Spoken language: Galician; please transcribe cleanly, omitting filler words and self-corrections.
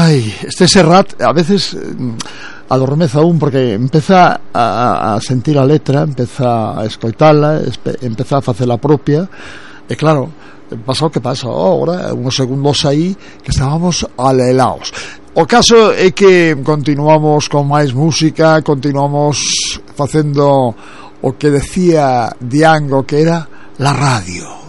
Ai, este Serrat a veces adormece aún, porque empeza a sentir a letra, empeza a escoitala, empeza a facela propia, e claro, pasa o que pasa agora, uns segundos aí que estábamos alelaos. O caso é que continuamos con máis música, continuamos facendo o que decía Diango, que era la radio.